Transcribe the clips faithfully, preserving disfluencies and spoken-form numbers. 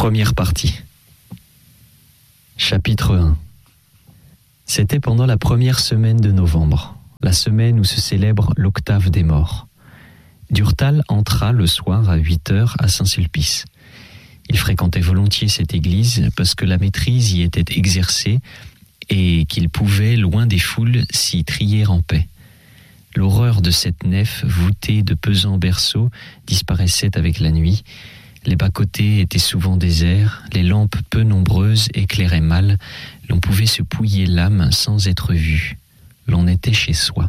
Première partie. Chapitre un. C'était pendant la première semaine de novembre, la semaine où se célèbre l'octave des morts. Durtal entra le soir à huit heures à Saint-Sulpice. Il fréquentait volontiers cette église parce que la maîtrise y était exercée et qu'il pouvait, loin des foules, s'y trier en paix. L'horreur de cette nef voûtée de pesants berceaux disparaissait avec la nuit. Les bas-côtés étaient souvent déserts, les lampes peu nombreuses éclairaient mal, l'on pouvait se pouiller l'âme sans être vu. L'on était chez soi.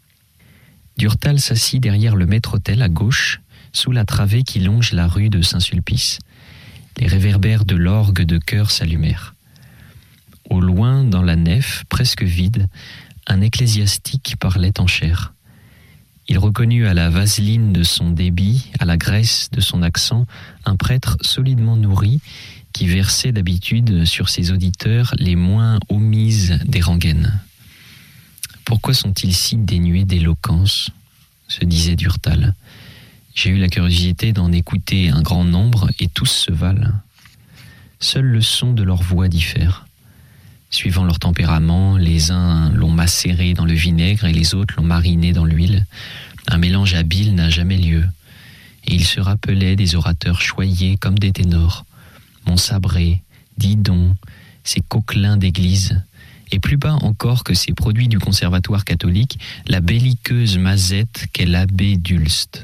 Durtal s'assit derrière le maître-autel à gauche, sous la travée qui longe la rue de Saint-Sulpice. Les réverbères de l'orgue de chœur s'allumèrent. Au loin, dans la nef, presque vide, un ecclésiastique parlait en chair. Il reconnut à la vaseline de son débit, à la graisse de son accent, un prêtre solidement nourri qui versait d'habitude sur ses auditeurs les moins omises des rengaines. « Pourquoi sont-ils si dénués d'éloquence ?» se disait Durtal. « J'ai eu la curiosité d'en écouter un grand nombre et tous se valent. Seul le son de leur voix diffère. Suivant leur tempérament, les uns l'ont macéré dans le vinaigre et les autres l'ont mariné dans l'huile. Un mélange habile n'a jamais lieu. Et il se rappelait des orateurs choyés comme des ténors. Montsabré, Didon, ces coquelins d'église, et plus bas encore que ces produits du conservatoire catholique, la belliqueuse Mazette qu'est l'abbé d'Ulst.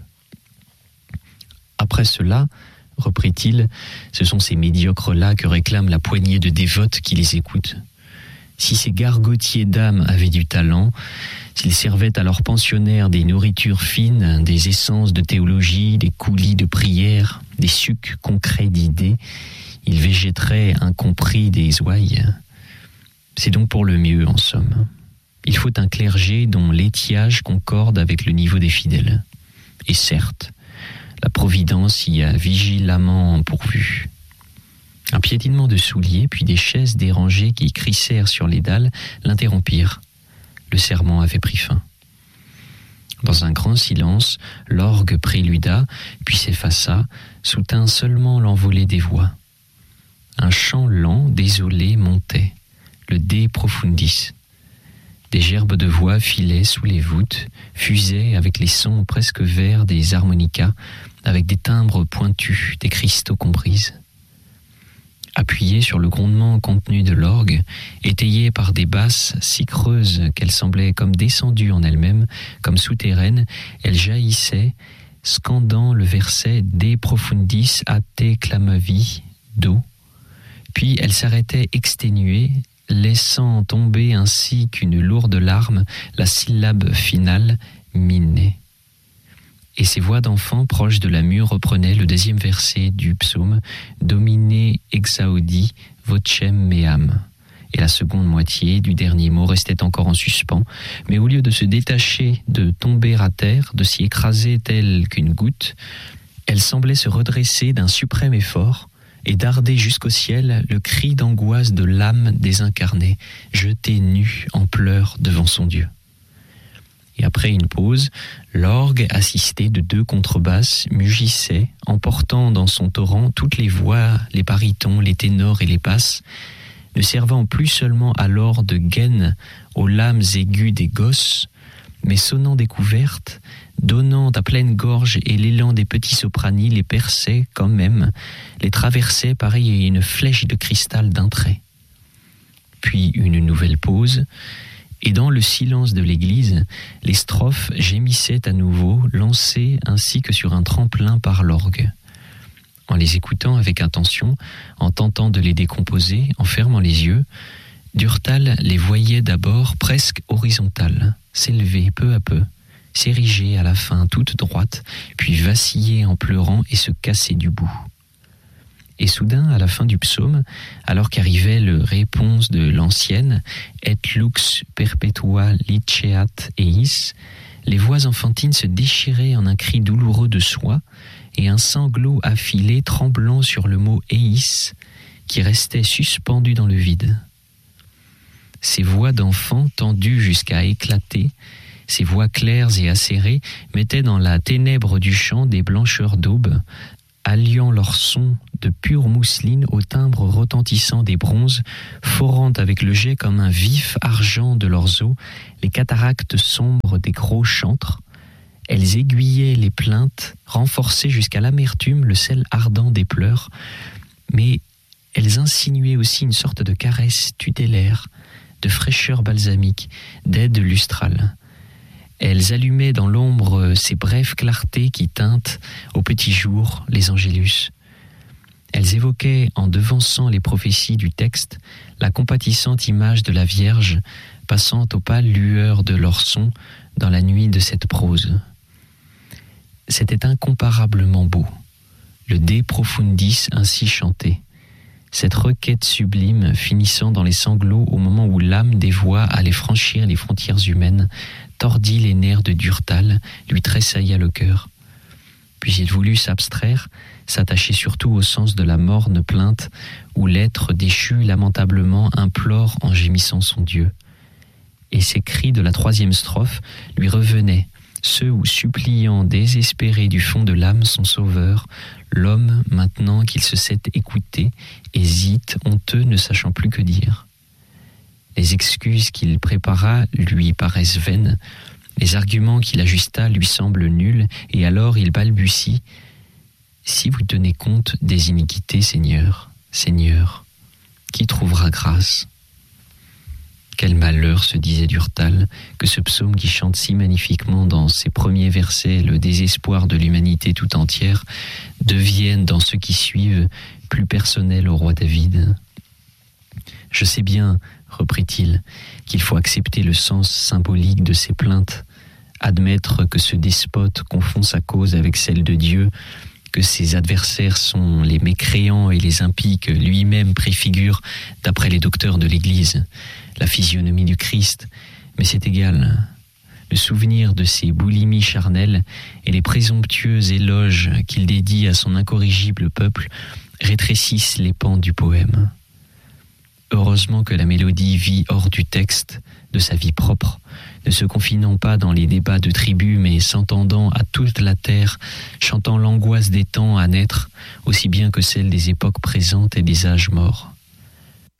Après cela, reprit-il, ce sont ces médiocres-là que réclame la poignée de dévotes qui les écoutent. Si ces gargotiers d'âme avaient du talent, s'ils servaient à leurs pensionnaires des nourritures fines, des essences de théologie, des coulis de prière, des sucs concrets d'idées, ils végéteraient incompris des ouailles. C'est donc pour le mieux, en somme. Il faut un clergé dont l'étiage concorde avec le niveau des fidèles. Et certes, la Providence y a vigilamment pourvu. Un piétinement de souliers, puis des chaises dérangées qui crissèrent sur les dalles, l'interrompirent. Le sermon avait pris fin. Dans un grand silence, l'orgue préluda, puis s'effaça, soutint seulement l'envolée des voix. Un chant lent, désolé, montait, le De Profundis. Des gerbes de voix filaient sous les voûtes, fusaient avec les sons presque verts des harmonicas, avec des timbres pointus, des cristaux comprises. Appuyée sur le grondement contenu de l'orgue, étayée par des basses si creuses qu'elles semblaient comme descendues en elles-mêmes, comme souterraines, elle jaillissait, scandant le verset « De profundis a te clamavi » d'eau. Puis elle s'arrêtait exténuée, laissant tomber ainsi qu'une lourde larme la syllabe finale « mine ». Et ces voix d'enfants proches de la mure reprenaient le deuxième verset du psaume « Domine exaudi vocem meam ». Et la seconde moitié du dernier mot restait encore en suspens, mais au lieu de se détacher, de tomber à terre, de s'y écraser telle qu'une goutte, elle semblait se redresser d'un suprême effort et darder jusqu'au ciel le cri d'angoisse de l'âme désincarnée, jetée nue en pleurs devant son Dieu. Et après une pause, l'orgue, assisté de deux contrebasses, mugissait, emportant dans son torrent toutes les voix, les barytons, les ténors et les basses, ne servant plus seulement alors de gaine aux lames aiguës des gosses, mais sonnant découverte, donnant à pleine gorge et l'élan des petits sopranis les perçait quand même, les traversait pareil à une flèche de cristal d'un trait. Puis une nouvelle pause, et dans le silence de l'église, les strophes gémissaient à nouveau, lancées ainsi que sur un tremplin par l'orgue. En les écoutant avec attention, en tentant de les décomposer, en fermant les yeux, Durtal les voyait d'abord presque horizontales, s'élever peu à peu, s'ériger à la fin toute droite, puis vaciller en pleurant et se casser du bout. Et soudain, à la fin du psaume, alors qu'arrivait le réponse de l'ancienne « Et lux perpetua liceat eis », les voix enfantines se déchiraient en un cri douloureux de soie et un sanglot affilé tremblant sur le mot « eis » qui restait suspendu dans le vide. Ces voix d'enfants tendues jusqu'à éclater, ces voix claires et acérées mettaient dans la ténèbre du chant des blancheurs d'aube, alliant leur son de pure mousseline au timbre retentissant des bronzes, forant avec le jet comme un vif argent de leurs os les cataractes sombres des gros chantres. Elles aiguillaient les plaintes, renforçaient jusqu'à l'amertume le sel ardent des pleurs, mais elles insinuaient aussi une sorte de caresse tutélaire, de fraîcheur balsamique, d'aide lustrale. Elles allumaient dans l'ombre ces brèves clartés qui teintent, au petit jour, les angélus. Elles évoquaient, en devançant les prophéties du texte, la compatissante image de la Vierge passant aux pâles lueurs de leur son dans la nuit de cette prose. C'était incomparablement beau, le De Profundis ainsi chanté, cette requête sublime finissant dans les sanglots au moment où l'âme des voix allait franchir les frontières humaines, tordit les nerfs de Durtal, lui tressailla le cœur. Puis il voulut s'abstraire, s'attacher surtout au sens de la morne plainte où l'être déchu lamentablement implore en gémissant son Dieu. Et ces cris de la troisième strophe lui revenaient, ceux où, suppliant, désespéré du fond de l'âme son sauveur, l'homme, maintenant qu'il se sait écouté, hésite, honteux, ne sachant plus que dire. Les excuses qu'il prépara lui paraissent vaines, les arguments qu'il ajusta lui semblent nuls, et alors il balbutie « Si vous tenez compte des iniquités, Seigneur, Seigneur, qui trouvera grâce ?» Quel malheur, se disait Durtal, que ce psaume qui chante si magnifiquement dans ses premiers versets le désespoir de l'humanité tout entière devienne dans ceux qui suivent plus personnel au roi David. « Je sais bien, reprit-il, qu'il faut accepter le sens symbolique de ces plaintes, admettre que ce despote confond sa cause avec celle de Dieu, que ses adversaires sont les mécréants et les impies que lui-même préfigure, d'après les docteurs de l'Église, la physionomie du Christ, mais c'est égal. Le souvenir de ses boulimies charnelles et les présomptueux éloges qu'il dédie à son incorrigible peuple rétrécissent les pans du poème. Heureusement que la mélodie vit hors du texte, de sa vie propre, ne se confinant pas dans les débats de tribus, mais s'entendant à toute la terre, chantant l'angoisse des temps à naître, aussi bien que celle des époques présentes et des âges morts.